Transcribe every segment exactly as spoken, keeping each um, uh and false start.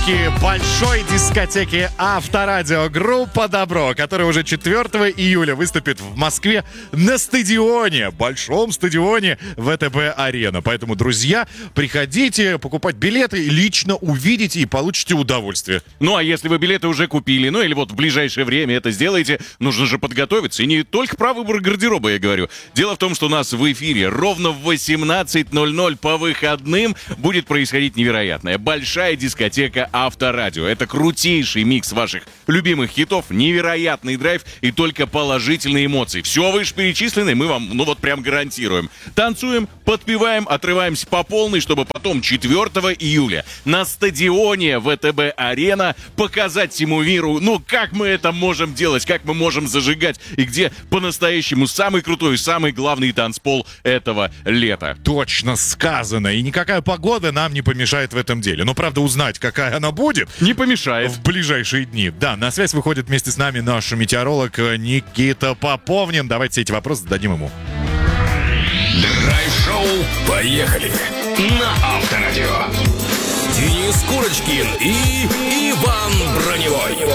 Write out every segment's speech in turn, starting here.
участники большой дискотеки Авторадио, группа «Добро», которая уже четвёртого июля выступит в Москве на стадионе, большом стадионе ВТБ-арена. Поэтому, друзья, приходите покупать билеты, лично увидите и получите удовольствие. Ну, а если вы билеты уже купили, ну или вот в ближайшее время это сделаете, нужно же подготовиться. И не только про выбор гардероба я говорю. Дело в том, что у нас в эфире ровно в восемнадцать ноль ноль по выходным будет происходить невероятное. Большая дискотека Авторадио. Это крутейший микс ваших любимых хитов, невероятный драйв и только положительные эмоции. Все вышеперечисленное мы вам, ну вот прям гарантируем. Танцуем, подпеваем, отрываемся по полной, чтобы потом четвёртого июля на стадионе ВТБ-арена показать всему миру, ну как мы это можем делать, как мы можем зажигать и где по-настоящему самый крутой, самый главный танцпол этого лета. Точно сказано. И никакая погода нам не помешает в этом деле. Но, правда, узнать, какая она будет, не помешает в ближайшие дни. Да, на связь выходит вместе с нами наш метеоролог Никита Поповнин. Давайте все эти вопросы зададим ему. Драйв-шоу «Поехали» на Авторадио. Денис Курочкин и Иван Броневой.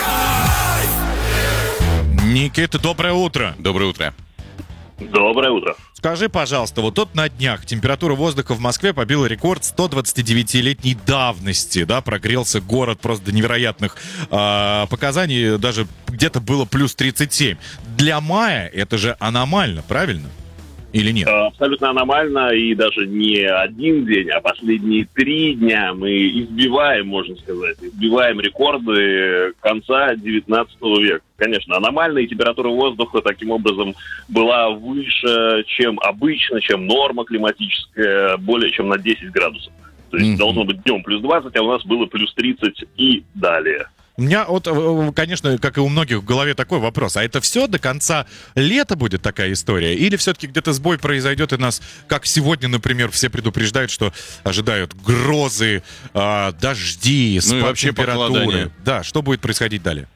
Никита, доброе утро. Доброе утро. Доброе утро. Скажи, пожалуйста, вот тут на днях температура воздуха в Москве побила рекорд сто двадцатидевятилетней давности, да, прогрелся город просто до невероятных э, показаний, даже где-то было плюс тридцать семь. Для мая это же аномально, правильно? Или нет? Абсолютно аномально, и даже не один день, а последние три дня мы избиваем, можно сказать, избиваем рекорды конца девятнадцатого века. Конечно, аномально, и температура воздуха таким образом была выше, чем обычно, чем норма климатическая, более чем на десять градусов. То есть mm-hmm. должно быть днем плюс двадцать, а у нас было плюс тридцать и далее. У меня вот, конечно, как и у многих в голове такой вопрос. А это все до конца лета будет такая история? Или все-таки где-то сбой произойдет и нас, как сегодня, например, все предупреждают, что ожидают грозы, э, дожди, спад ну и вообще температуры? похолодание. Да, что будет происходить далее?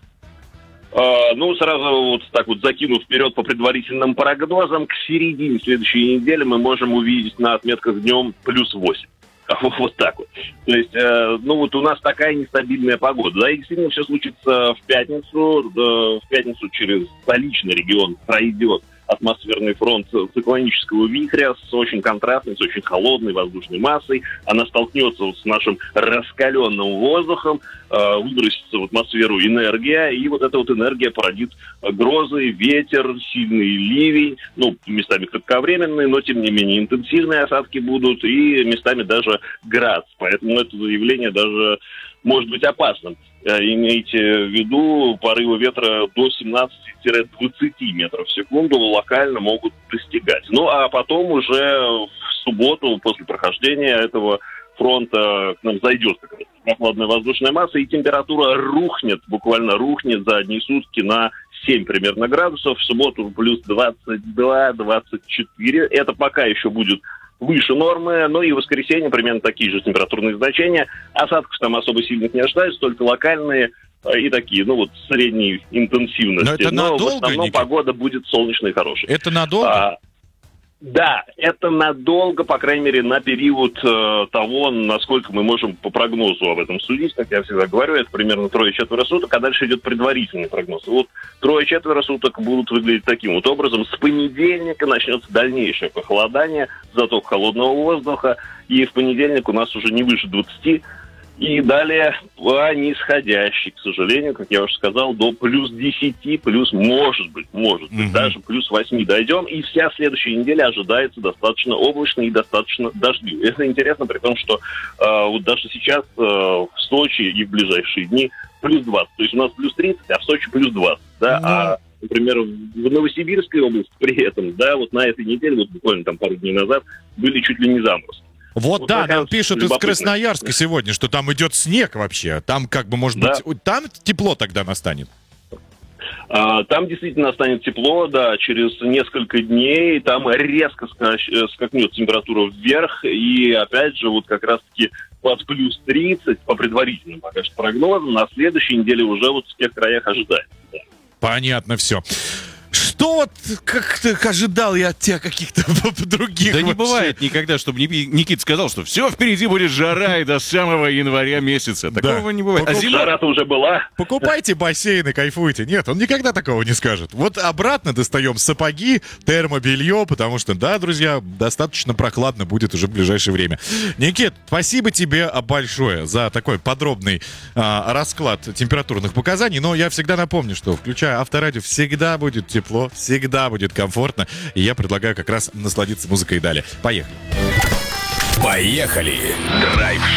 Uh, ну, сразу вот так вот закинув вперед по предварительным прогнозам, к середине следующей недели мы можем увидеть на отметках днем плюс восемь. Вот так вот. То есть, э, ну вот у нас такая нестабильная погода. Да, и действительно все случится в пятницу. Э, в пятницу через столичный регион пройдет атмосферный фронт циклонического вихря с очень контрастной, с очень холодной воздушной массой. Она столкнется вот с нашим раскаленным воздухом, э, выбросится в атмосферу энергия, и вот эта вот энергия породит грозы, ветер, сильный ливень, ну, местами кратковременные, но, тем не менее, интенсивные осадки будут, и местами даже град. Поэтому это заявление даже может быть опасным. Имейте в виду, порывы ветра до семнадцати-двадцати метров в секунду локально могут достигать. Ну, а потом уже в субботу, после прохождения этого фронта, к нам зайдет какая-то прохладная воздушная масса, и температура рухнет, буквально рухнет за одни сутки на семь примерно градусов. В субботу плюс двадцать два - двадцать четыре. Это пока еще будет выше нормы, но и в воскресенье примерно такие же температурные значения. Осадков там особо сильных не ожидается, только локальные и такие, ну вот, средней интенсивности. Но это но надолго, в основном Никита? Погода будет солнечной и хорошей. Это надолго? А, да, это надолго, по крайней мере, на период э, того, насколько мы можем по прогнозу об этом судить. Как я всегда говорю, это примерно трое-четверо суток, а дальше идет предварительный прогноз. Вот трое-четверо суток будут выглядеть таким вот образом. С понедельника начнется дальнейшее похолодание, заток холодного воздуха, и в понедельник у нас уже не выше двадцати. И далее по нисходящей, к сожалению, как я уже сказал, до плюс десяти, плюс, может быть, может быть, mm-hmm. даже плюс восьми дойдем. И вся следующая неделя ожидается достаточно облачной и достаточно дождливой. Это интересно, при том, что э, вот даже сейчас э, в Сочи и в ближайшие дни плюс двадцать. То есть у нас плюс тридцать, а в Сочи плюс двадцать. Да? Mm-hmm. А, например, в Новосибирской области при этом, да, вот на этой неделе, вот буквально там пару дней назад, были чуть ли не заморозки. Вот, вот да, нам пишут из Красноярска да. сегодня, что там идет снег вообще. Там как бы, может да. быть, там тепло тогда настанет. А, там действительно настанет тепло, да, через несколько дней. Там резко скакнет температура вверх. И опять же, вот как раз-таки под плюс тридцать, по предварительным пока что прогнозам, на следующей неделе уже вот в тех краях ожидается. Да. Понятно все. что вот как-то ожидал я от тебя каких-то других Да не вообще. бывает никогда, чтобы Ни- Никита сказал, что все впереди будет жара и до самого января месяца. Такого не бывает. А Покуп- зима... Жара-то уже была. Покупайте бассейн и кайфуйте. Нет, он никогда такого не скажет. Вот обратно достаем сапоги, термобелье, потому что, да, друзья, достаточно прохладно будет уже в ближайшее время. Никит, спасибо тебе большое за такой подробный а, расклад температурных показаний. Но я всегда напомню, что, включая Авторадио, всегда будет тепло, всегда будет комфортно. И я предлагаю как раз насладиться музыкой и далее. Поехали. Поехали! Драйв